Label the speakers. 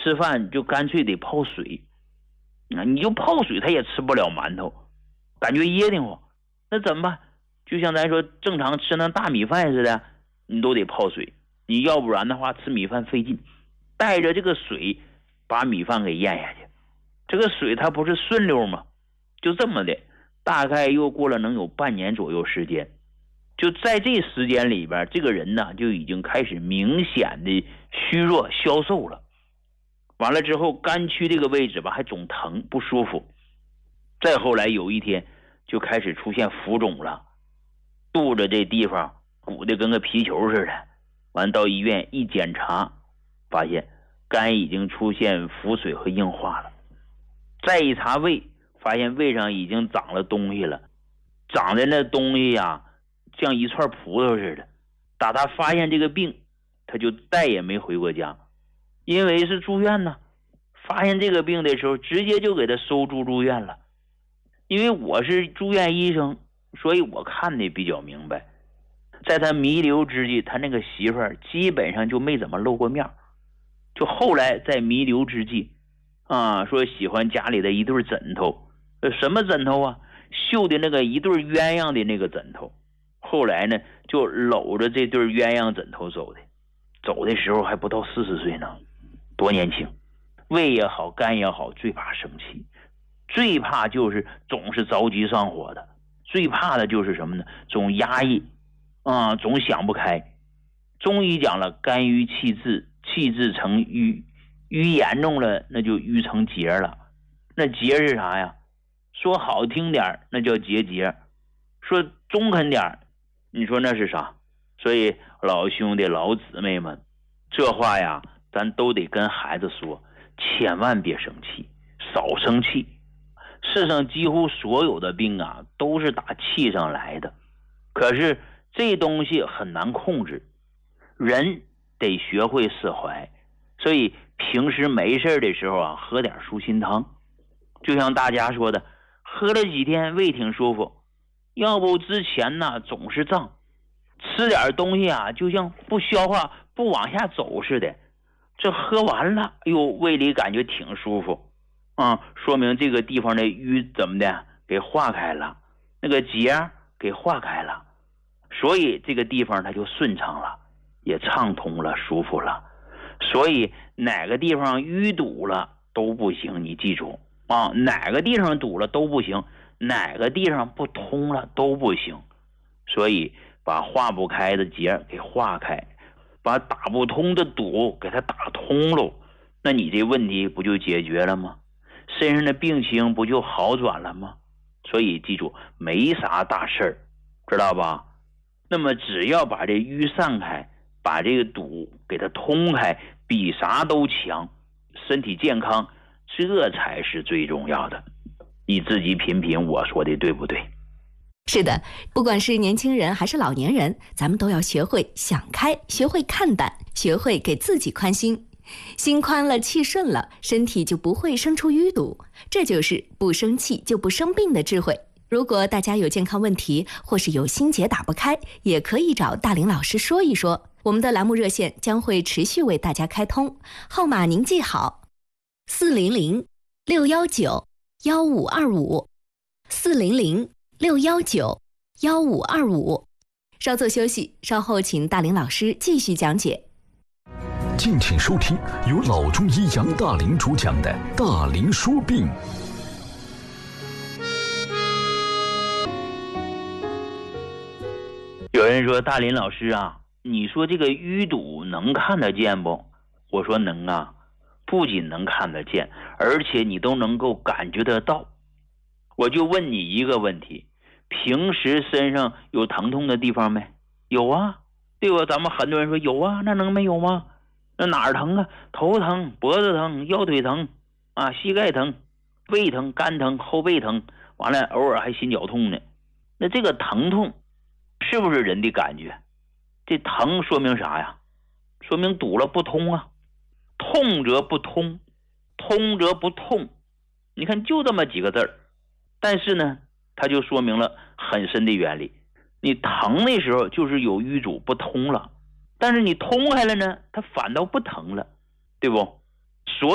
Speaker 1: 吃饭就干脆得泡水，你就泡水他也吃不了馒头，感觉噎得慌。那怎么办？就像咱说正常吃那大米饭似的，你都得泡水，你要不然的话吃米饭费劲，带着这个水把米饭给咽下去。这个水它不是顺溜吗？就这么的，大概又过了能有半年左右时间。就在这时间里边，这个人呢就已经开始明显的虚弱消瘦了。完了之后，肝区这个位置吧还总疼不舒服。再后来有一天就开始出现浮肿了，肚子这地方鼓得跟个皮球似的。完到医院一检查，发现肝已经出现腹水和硬化了。再一查胃，发现胃上已经长了东西了，长的那东西呀，像一串葡萄似的。打他发现这个病，他就再也没回过家，因为是住院呢。发现这个病的时候，直接就给他收住院了。因为我是住院医生，所以我看的比较明白。在他弥留之际，他那个媳妇儿基本上就没怎么露过面。就后来在弥留之际说喜欢家里的一对枕头，什么枕头啊？绣的那个一对鸳鸯的那个枕头。后来呢就搂着这对鸳鸯枕头走的，走的时候还不到40岁呢，多年轻。胃也好肝也好，最怕生气，最怕就是总是着急上火的，最怕的就是什么呢？总压抑总想不开。中医讲了，肝郁气滞，气滞成瘀，瘀严重了那就瘀成结了。那结是啥呀？说好听点那叫结节，说中肯点你说那是啥？所以老兄弟老姊妹们，这话呀咱都得跟孩子说，千万别生气，少生气。世上几乎所有的病都是打气上来的，可是这东西很难控制，人得学会释怀。所以平时没事的时候喝点舒心汤。就像大家说的，喝了几天胃挺舒服，要不之前总是胀，吃点东西就像不消化不往下走似的。这喝完了，胃里感觉挺舒服说明这个地方的瘀怎么的给化开了，那个结给化开了，所以这个地方它就顺畅了，也畅通了，舒服了。所以哪个地方淤堵了都不行，你记住哪个地方堵了都不行，哪个地方不通了都不行。所以把化不开的结给化开，把打不通的堵给它打通了，那你这问题不就解决了吗？身上的病情不就好转了吗？所以记住，没啥大事儿，知道吧？那么只要把这淤散开，把这个堵给它通开，比啥都强。身体健康，这才是最重要的。你自己品品，我说的对不对？
Speaker 2: 是的，不管是年轻人还是老年人，咱们都要学会想开，学会看淡，学会给自己宽心。心宽了，气顺了，身体就不会生出淤堵，这就是不生气就不生病的智慧。如果大家有健康问题，或是有心结打不开，也可以找大林老师说一说。我们的栏目热线将会持续为大家开通，号码您记好，400-619-1525，400-619-1525。稍作休息，稍后请大林老师继续讲解。
Speaker 3: 敬请收听由老中医杨大林主讲的《大林说病》。
Speaker 1: 有人说，大林老师你说这个淤堵能看得见不？我说能不仅能看得见，而且你都能够感觉得到。我就问你一个问题，平时身上有疼痛的地方没？有对吧？咱们很多人说有那能没有吗？那哪儿疼头疼、脖子疼、腰腿疼膝盖疼、胃疼、肝疼、后背疼，完了偶尔还心绞痛呢。那这个疼痛是不是人的感觉？这疼说明啥呀？说明堵了不通痛则不通，通则不痛。你看就这么几个字儿，但是呢它就说明了很深的原理。你疼的时候就是有淤阻不通了，但是你通开了呢，它反倒不疼了，对不？所